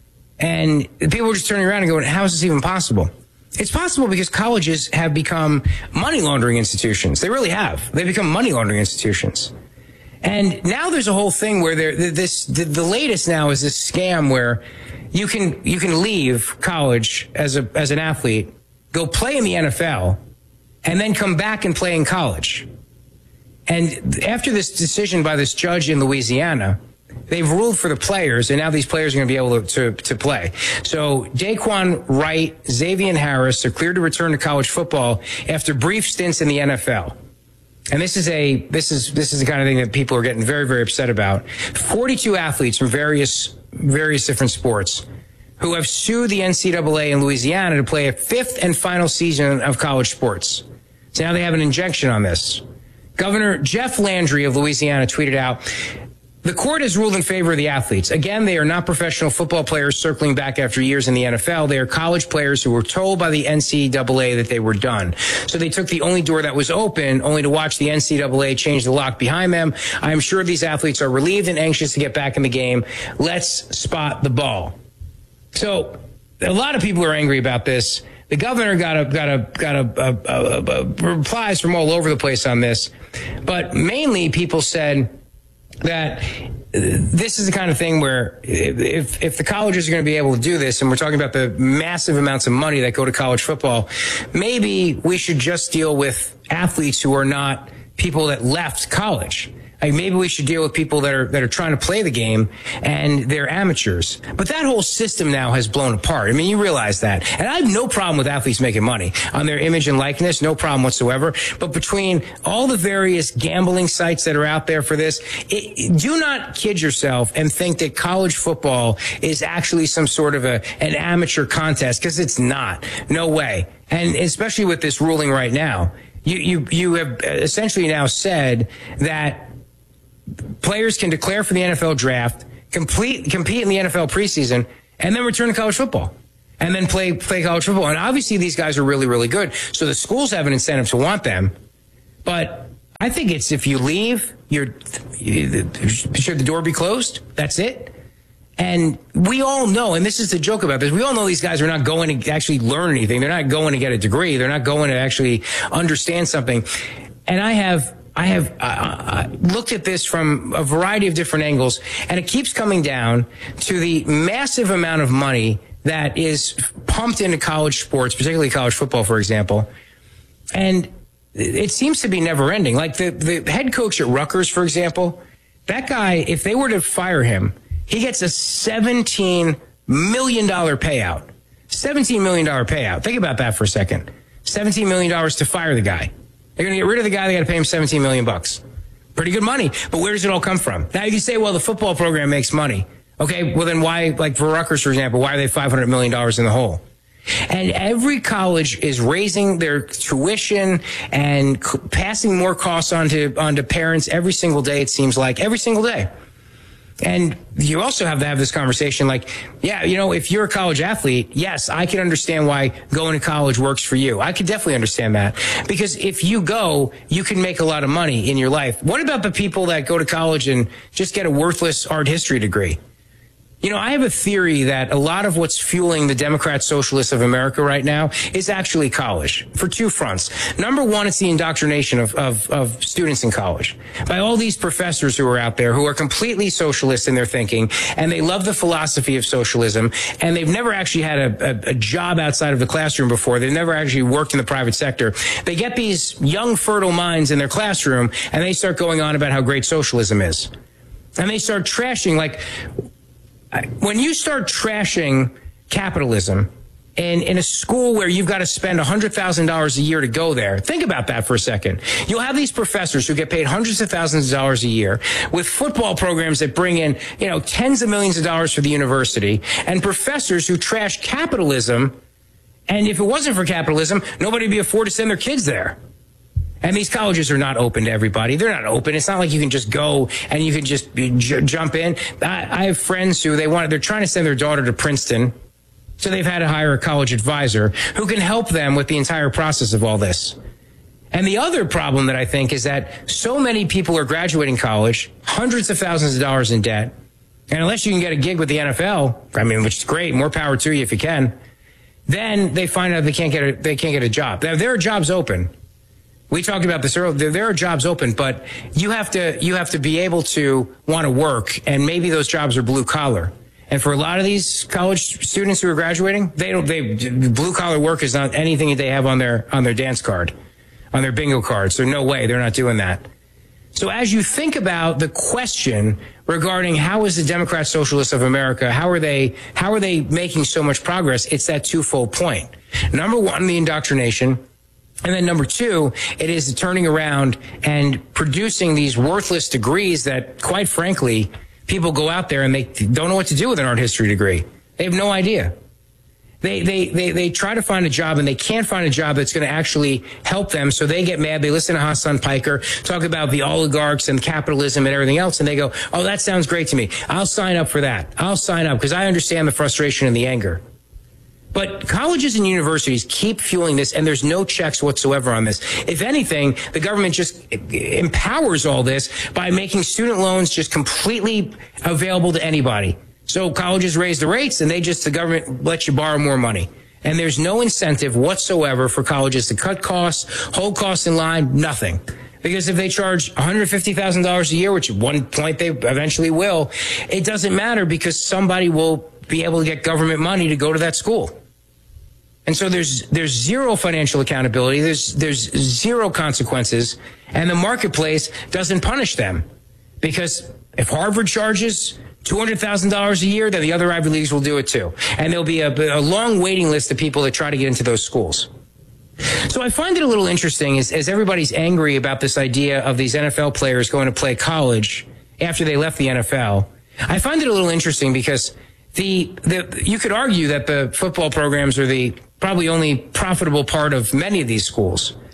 And people were just turning around and going, how is this even possible? It's possible because colleges have become money laundering institutions. They really have. They've become money laundering institutions. And now there's a whole thing where there, this, the, the latest now is this scam where you can, you can leave college as a, as an athlete, go play in the N F L, and then come back and play in college. And after this decision by this judge in Louisiana, they've ruled for the players, and now these players are going to be able to, to, to play. So Daquan Wright, Xavier Harris are cleared to return to college football after brief stints in the N F L. And this is a this is this is the kind of thing that people are getting very, very upset about. forty-two athletes from various various different sports who have sued the N C double A in Louisiana to play a fifth and final season of college sports. So now they have an injunction on this. Governor Jeff Landry of Louisiana tweeted out, the court has ruled in favor of the athletes. Again, they are not professional football players circling back after years in the N F L. They are college players who were told by the N C double A that they were done. So they took the only door that was open, only to watch the N C double A change the lock behind them. I am sure these athletes are relieved and anxious to get back in the game. Let's spot the ball. So a lot of people are angry about this. The governor got a got a got a, a, a, a replies from all over the place on this, but mainly people said that this is the kind of thing where if if the colleges are going to be able to do this, and we're talking about the massive amounts of money that go to college football, maybe we should just deal with athletes who are not people that left college. Like maybe we should deal with people that are that are trying to play the game and they're amateurs. But that whole system now has blown apart. I mean, you realize that. And I have no problem with athletes making money on their image and likeness, no problem whatsoever. But between all the various gambling sites that are out there for this, it, do not kid yourself and think that college football is actually some sort of a an amateur contest, because it's not. No way. And especially with this ruling right now, you you you have essentially now said that players can declare for the N F L draft, complete, compete in the N F L preseason, and then return to college football. And then play play college football. And obviously these guys are really, really good. So the schools have an incentive to want them. But I think it's if you leave, you're, you, should the door be closed? That's it. And we all know, and this is the joke about this, we all know these guys are not going to actually learn anything. They're not going to get a degree. They're not going to actually understand something. And I have... I have uh, looked at this from a variety of different angles, and it keeps coming down to the massive amount of money that is pumped into college sports, particularly college football, for example. And it seems to be never ending. Like the, the head coach at Rutgers, for example, that guy, if they were to fire him, he gets a seventeen million dollars payout. seventeen million dollars payout. Think about that for a second. seventeen million dollars to fire the guy. They're going to get rid of the guy. They got to pay him seventeen million bucks. Pretty good money. But where does it all come from? Now you say, well, the football program makes money. Okay, well then why, like for Rutgers, for example, why are they five hundred million dollars in the hole? And every college is raising their tuition and c- passing more costs onto onto parents every single day, it seems like, every single day. And you also have to have this conversation like, yeah, you know, if you're a college athlete, yes, I can understand why going to college works for you. I could definitely understand that. Because if you go, you can make a lot of money in your life. What about the people that go to college and just get a worthless art history degree? You know, I have a theory that a lot of what's fueling the Democrat Socialists of America right now is actually college for two fronts. Number one, it's the indoctrination of, of, of students in college by all these professors who are out there who are completely socialist in their thinking, and they love the philosophy of socialism, and they've never actually had a, a, a job outside of the classroom before. They've never actually worked in the private sector. They get these young, fertile minds in their classroom, and they start going on about how great socialism is. And they start trashing, like, when you start trashing capitalism in, in a school where you've got to spend one hundred thousand dollars a year to go there, think about that for a second. You'll have these professors who get paid hundreds of thousands of dollars a year with football programs that bring in, you know, tens of millions of dollars for the university, and professors who trash capitalism. And if it wasn't for capitalism, nobody would be afford to send their kids there. And these colleges are not open to everybody. They're not open. It's not like you can just go and you can just j- jump in. I, I have friends who they want, they're trying to send their daughter to Princeton. So they've had to hire a college advisor who can help them with the entire process of all this. And the other problem that I think is that so many people are graduating college, hundreds of thousands of dollars in debt. And unless you can get a gig with the N F L, I mean, which is great, more power to you if you can, then they find out they can't get a, they can't get a job. Now, there are jobs open. We talked about this earlier. There, there are jobs open, but you have to you have to be able to want to work, and maybe those jobs are blue collar. And for a lot of these college students who are graduating, they don't. They blue collar work is not anything that they have on their on their dance card, on their bingo card. So no way, they're not doing that. So as you think about the question regarding how is the Democrat Socialists of America, how are they how are they making so much progress? It's that twofold point. Number one, the indoctrination. And then number two, it is turning around and producing these worthless degrees that, quite frankly, people go out there and they don't know what to do with an art history degree. They have no idea. They, they, they, they try to find a job and they can't find a job that's going to actually help them. So they get mad. They listen to Hassan Piker talk about the oligarchs and capitalism and everything else. And they go, oh, that sounds great to me. I'll sign up for that. I'll sign up because I understand the frustration and the anger. But colleges and universities keep fueling this, and there's no checks whatsoever on this. If anything, the government just empowers all this by making student loans just completely available to anybody. So colleges raise the rates, and they just, the government lets you borrow more money. And there's no incentive whatsoever for colleges to cut costs, hold costs in line, nothing. Because if they charge one hundred fifty thousand dollars a year, which at one point they eventually will, it doesn't matter because somebody will be able to get government money to go to that school. And so there's there's zero financial accountability. There's there's zero consequences, and the marketplace doesn't punish them because if Harvard charges two hundred thousand dollars a year, then the other Ivy Leagues will do it too, and there'll be a, a long waiting list of people that try to get into those schools. So I find it a little interesting as, as everybody's angry about this idea of these N F L players going to play college after they left the N F L. I find it a little interesting because the the you could argue that the football programs are the probably only profitable part of many of these schools.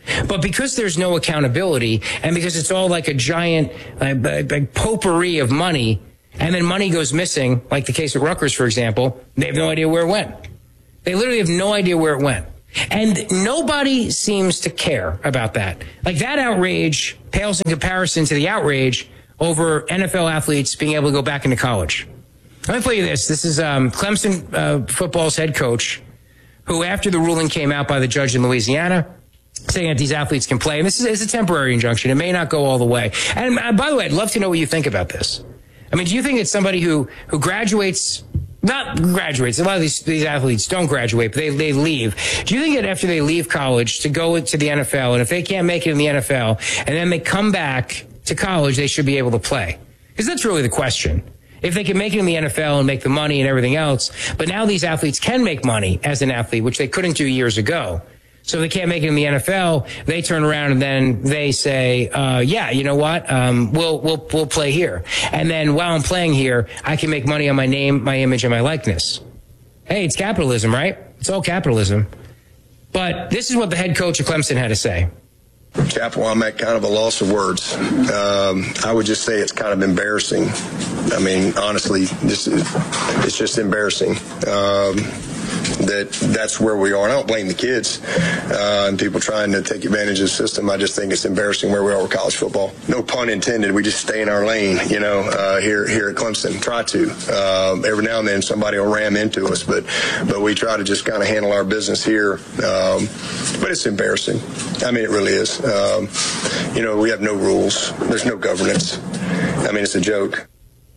But because there's no accountability, and because it's all like a giant uh, like potpourri of money, and then money goes missing, like the case of Rutgers, for example, they have no idea where it went. They literally have no idea where it went. And nobody seems to care about that. Like, that outrage pales in comparison to the outrage over N F L athletes being able to go back into college. Let me play you this. This is um, Clemson uh, football's head coach, who, after the ruling came out by the judge in Louisiana, saying that these athletes can play, and this is, is a temporary injunction. It may not go all the way. And uh, by the way, I'd love to know what you think about this. I mean, do you think it's somebody who, who graduates, not graduates, a lot of these, these athletes don't graduate, but they, they leave. Do you think that after they leave college to go to the N F L, and if they can't make it in the N F L, and then they come back to college, they should be able to play? Because that's really the question. If they can make it in the N F L and make the money and everything else, but now these athletes can make money as an athlete, which they couldn't do years ago. So they can't make it in the N F L. They turn around and then they say, uh, yeah, you know what? Um, we'll, we'll, we'll play here. And then while I'm playing here, I can make money on my name, my image, and my likeness. Hey, it's capitalism, right? It's all capitalism. But this is what the head coach of Clemson had to say. Chapel, I'm at kind of a loss of words. Um, I would just say it's kind of embarrassing. I mean, honestly, this is, it's just embarrassing. Um, that that's where we are. And I don't blame the kids uh, and people trying to take advantage of the system. I just think it's embarrassing where we are with college football. No pun intended. We just stay in our lane, you know, uh, here here at Clemson. Try to. Uh, every now and then somebody will ram into us, but but we try to just kind of handle our business here. Um, but it's embarrassing. I mean, it really is. Um, you know, we have no rules. There's no governance. I mean, it's a joke.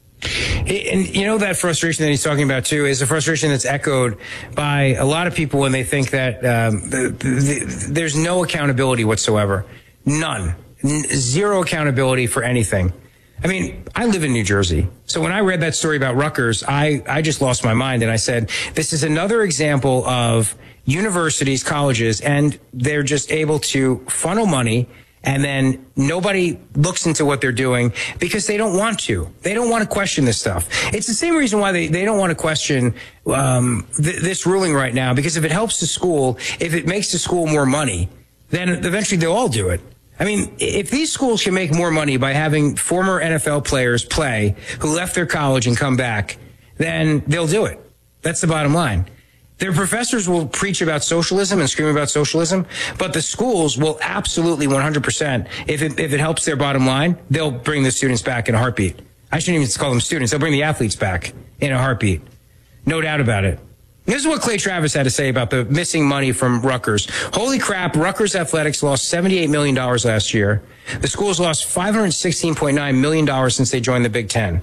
And you know, that frustration that he's talking about, too, is a frustration that's echoed by a lot of people when they think that um, the, the, there's no accountability whatsoever. None. N- zero accountability for anything. I mean, I live in New Jersey. So when I read that story about Rutgers, I, I just lost my mind. And I said, this is another example of universities, colleges, and they're just able to funnel money, and then nobody looks into what they're doing because they don't want to. They don't want to question this stuff. It's the same reason why they, they don't want to question um, th- this ruling right now, because if it helps the school, if it makes the school more money, then eventually they'll all do it. I mean, if these schools can make more money by having former N F L players play who left their college and come back, then they'll do it. That's the bottom line. Their professors will preach about socialism and scream about socialism, but the schools will absolutely one hundred percent, if it, if it helps their bottom line, they'll bring the students back in a heartbeat. I shouldn't even call them students. They'll bring the athletes back in a heartbeat. No doubt about it. This is what Clay Travis had to say about the missing money from Rutgers. Holy crap, Rutgers Athletics lost seventy-eight million dollars last year. The school's lost five hundred sixteen point nine million dollars since they joined the Big Ten.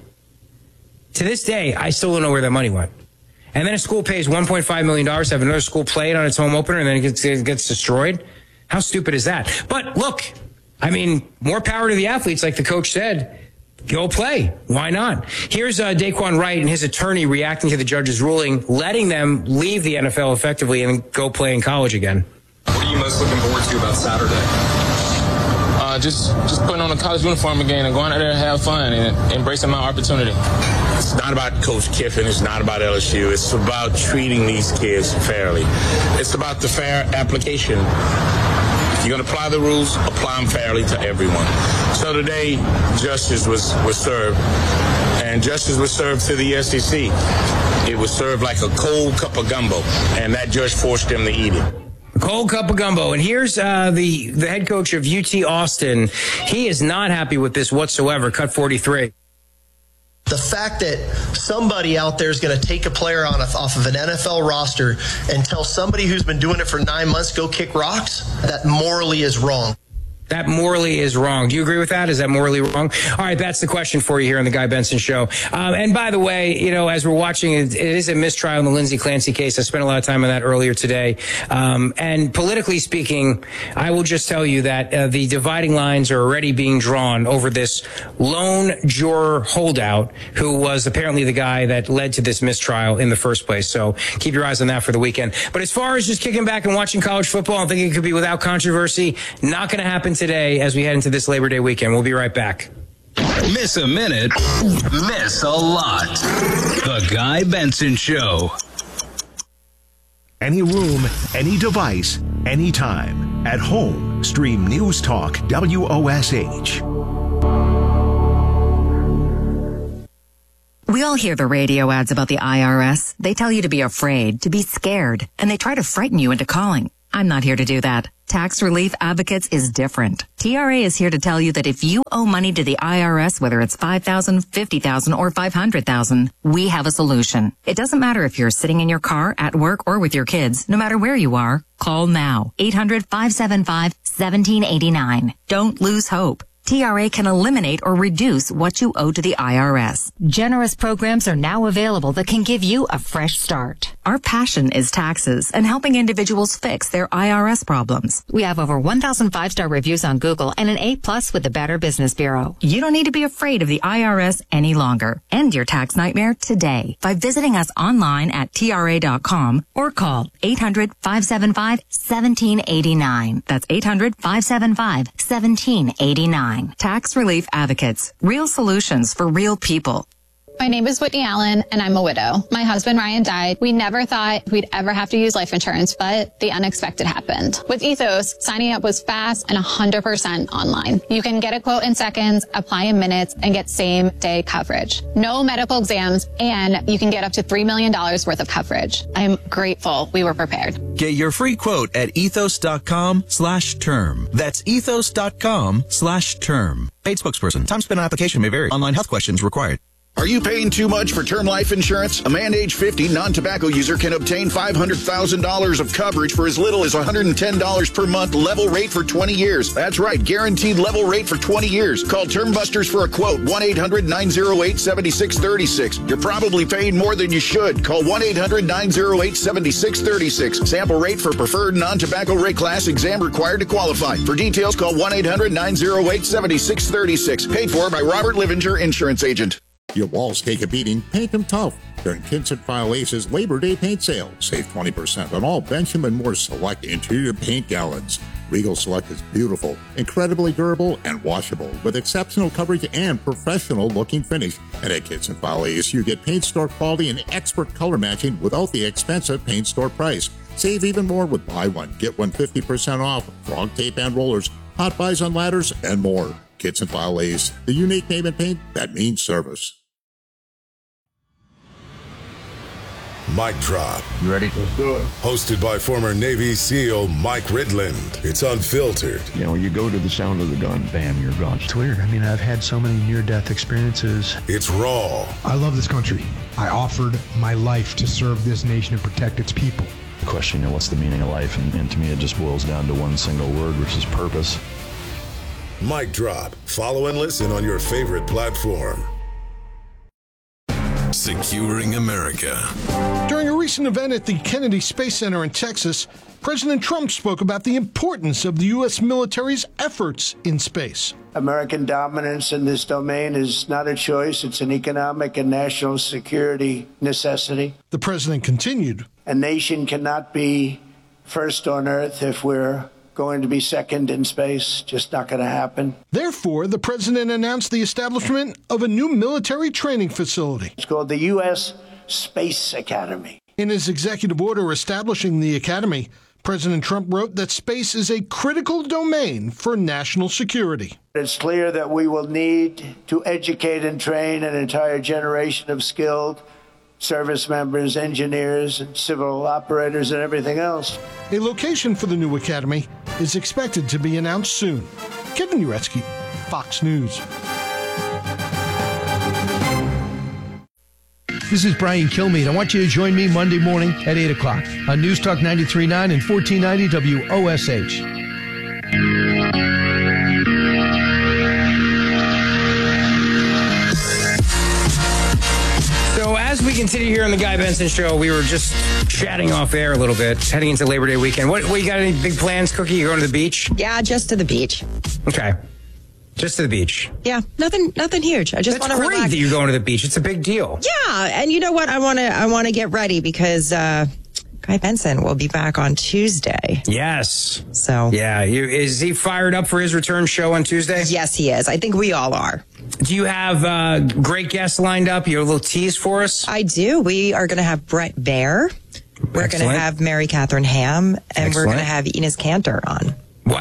To this day, I still don't know where that money went. And then a school pays one point five million dollars to have another school play it on its home opener, and then it gets, it gets destroyed. How stupid is that? But look, I mean, more power to the athletes, like the coach said. Go play. Why not? Here's uh, Daquan Wright and his attorney reacting to the judge's ruling, letting them leave the N F L effectively and go play in college again. What are you most looking forward to about Saturday? Uh, just, just putting on a college uniform again and going out there and have fun and embracing my opportunity. It's not about Coach Kiffin. It's not about L S U. It's about treating these kids fairly. It's about the fair application. If you're going to apply the rules, apply them fairly to everyone. So today, justice was, was served, and justice was served to the S E C. It was served like a cold cup of gumbo, and that judge forced them to eat it. A cold cup of gumbo. And here's uh, the, the head coach of U T Austin. He is not happy with this whatsoever. Cut forty-three. The fact that somebody out there is going to take a player on a, off of an N F L roster and tell somebody who's been doing it for nine months, go kick rocks, that morally is wrong. That morally is wrong. Do you agree with that? Is that morally wrong? All right, that's the question for you here on the Guy Benson Show. Um, and by the way, you know, as we're watching, it, it is a mistrial in the Lindsey Clancy case. I spent a lot of time on that earlier today. Um, and politically speaking, I will just tell you that uh, the dividing lines are already being drawn over this lone juror holdout who was apparently the guy that led to this mistrial in the first place. So keep your eyes on that for the weekend. But as far as just kicking back and watching college football and thinking it could be without controversy, not going to happen today as we head into this Labor Day weekend. We'll be right back. Miss a minute, miss a lot. The Guy Benson Show. Any room, any device, anytime. At home, Stream News Talk W O S H. We all hear the radio ads about the I R S. They tell you to be afraid, to be scared, and they try to frighten you into calling. I'm not here to do that. Tax Relief Advocates is different. T R A is here to tell you that if you owe money to the I R S, whether it's five thousand dollars, fifty thousand dollars, or five hundred thousand dollars, we have a solution. It doesn't matter if you're sitting in your car, at work, or with your kids. No matter where you are, call now. eight hundred, five seven five, one seven eight nine. Don't lose hope. T R A can eliminate or reduce what you owe to the I R S. Generous programs are now available that can give you a fresh start. Our passion is taxes and helping individuals fix their I R S problems. We have over one thousand five-star reviews on Google and an A plus with the Better Business Bureau. You don't need to be afraid of the I R S any longer. End your tax nightmare today by visiting us online at T R A dot com or call eight hundred, five seven five, one seven eight nine. That's eight hundred, five seven five, one seven eight nine. Tax Relief Advocates. Real solutions for real people. My name is Whitney Allen, and I'm a widow. My husband, Ryan, died. We never thought we'd ever have to use life insurance, but the unexpected happened. With Ethos, signing up was fast and one hundred percent online. You can get a quote in seconds, apply in minutes, and get same-day coverage. No medical exams, and you can get up to three million dollars worth of coverage. I'm grateful we were prepared. Get your free quote at ethos.com slash term. That's ethos.com slash term. Paid spokesperson. Time spent on application may vary. Online health questions required. Are you paying too much for term life insurance? A man age fifty non-tobacco user can obtain five hundred thousand dollars of coverage for as little as one hundred ten dollars per month, level rate for twenty years. That's right, guaranteed level rate for twenty years. Call Term Busters for a quote, one eight hundred, nine oh eight, seven six three six. You're probably paying more than you should. Call one eight hundred, nine oh eight, seven six three six. Sample rate for preferred non-tobacco rate class, exam required to qualify. For details, call one eight hundred, nine oh eight, seven six three six. Paid for by Robert Livinger, Insurance Agent. Your walls take a beating, paint them tough. During Kinsett File Ace's Labor Day paint sale, save twenty percent on all Benjamin Moore Select interior paint gallons. Regal Select is beautiful, incredibly durable, and washable, with exceptional coverage and professional-looking finish. And at Kinsett File Ace, you get paint store quality and expert color matching without the expensive paint store price. Save even more with buy one, get one fifty percent off, frog tape and rollers, hot buys on ladders, and more. Kinsett File Ace, the unique name in paint that means service. Mic Drop. You ready? Let's do it. Hosted by former Navy SEAL Mike Ridland. It's unfiltered. You know, you go to the sound of the gun, bam, you're gone. It's weird. I mean, I've had so many near-death experiences. It's raw. I love this country. I offered my life to serve this nation and protect its people. The question, you know, what's the meaning of life? And, and to me, it just boils down to one single word, which is purpose. Mic Drop. Follow and listen on your favorite platform. Securing America. During a recent event at the Kennedy Space Center in Texas, President Trump spoke about the importance of the U S military's efforts in space. American dominance in this domain is not a choice. It's an economic and national security necessity. The president continued. A nation cannot be first on Earth if we're going to be second in space. Just not going to happen. Therefore, the president announced the establishment of a new military training facility. It's called the U S Space Academy. In his executive order establishing the academy, President Trump wrote that space is a critical domain for national security. It's clear that we will need to educate and train an entire generation of skilled service members, engineers, and civil operators, and everything else. A location for the new academy is expected to be announced soon. Kevin Uretsky, Fox News. This is Brian Kilmeade. I want you to join me Monday morning at eight o'clock on News Talk ninety-three point nine and fourteen ninety W O S H. So as we continue here on the Guy Benson Show, we were just chatting off air a little bit, heading into Labor Day weekend. What, what you got any big plans, Cookie? You going to the beach? Yeah, just to the beach. Okay. Just to the beach. Yeah, nothing nothing huge. I just want to relax. It's great that you're going to the beach. It's a big deal. Yeah, and you know what? I want to I want to get ready because uh, Guy Benson will be back on Tuesday. Yes. So. Yeah, you, is he fired up for his return show on Tuesday? Yes, he is. I think we all are. Do you have uh, great guests lined up? You have a little tease for us? I do. We are going to have Brett Baer. We're going to have Mary Catherine Ham. And Excellent. We're going to have Enos Cantor on. Wow.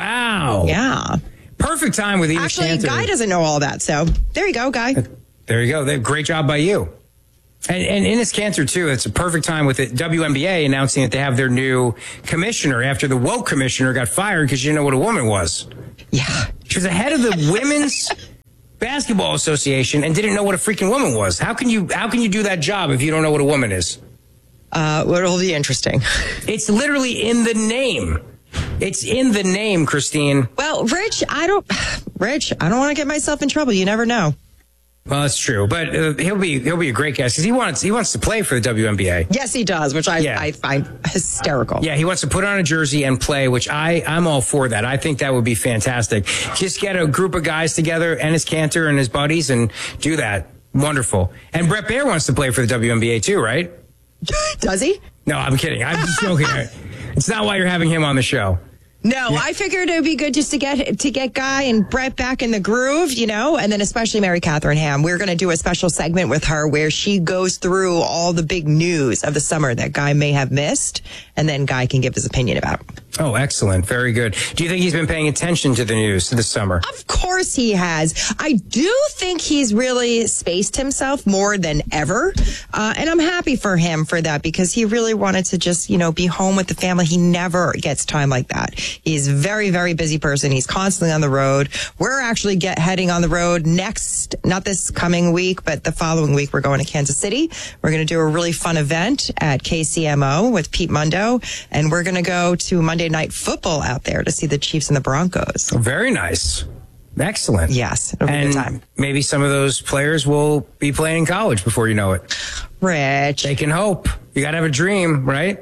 Wow. Yeah. Perfect time with Enos Actually, Kanter. Guy doesn't know all that, so there you go, Guy. There you go. Great job by you. And, and Enos Kanter, too. It's a perfect time with the W N B A announcing that they have their new commissioner after the woke commissioner got fired because she didn't know what a woman was. Yeah. She was the head of the Women's Basketball Association and didn't know what a freaking woman was. How can you, how can you do that job if you don't know what a woman is? Uh, it'll be interesting. It's literally in the name. It's in the name, Christine. Well, Rich, I don't, Rich, I don't want to get myself in trouble. You never know. Well, that's true, but uh, he'll be he'll be a great guest because he wants he wants to play for the W N B A. Yes, he does, which I, yeah. I find hysterical. Yeah, he wants to put on a jersey and play, which I I'm all for that. I think that would be fantastic. Just get a group of guys together, Enos Kanter and his buddies, and do that. Wonderful. And Brett Baer wants to play for the W N B A too, right? Does he? No, I'm kidding. I'm just joking. It's not why you're having him on the show. No, yeah. I figured it would be good just to get to get Guy and Brett back in the groove, you know, and then especially Mary Catherine Ham. We're going to do a special segment with her where she goes through all the big news of the summer that Guy may have missed, and then Guy can give his opinion about. Oh, excellent. Very good. Do you think he's been paying attention to the news this summer? Of course he has. I do think he's really spaced himself more than ever. Uh, and I'm happy for him for that because he really wanted to just, you know, be home with the family. He never gets time like that. He's a very, very busy person. He's constantly on the road. We're actually get heading on the road next, not this coming week, but the following week. We're going to Kansas City. We're going to do a really fun event at K C M O with Pete Mundo. And we're going to go to Monday Night Football out there to see the Chiefs and the Broncos. Very nice. Excellent. Yes. It'll be and a good time. Maybe some of those players will be playing in college before you know it. Rich. They can hope. You got to have a dream, right?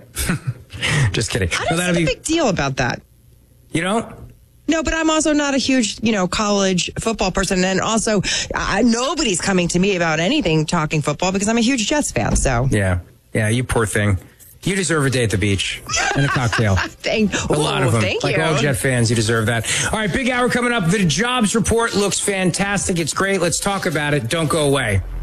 Just kidding. I don't no, see a be... big deal about that. You don't? No, but I'm also not a huge, you know, college football person. And also, uh, nobody's coming to me about anything talking football because I'm a huge Jets fan. So yeah. Yeah, you poor thing. You deserve a day at the beach and a cocktail. thank, a lot ooh, of them. Thank like you. all Jet fans, you deserve that. All right, big hour coming up. The jobs report looks fantastic. It's great. Let's talk about it. Don't go away.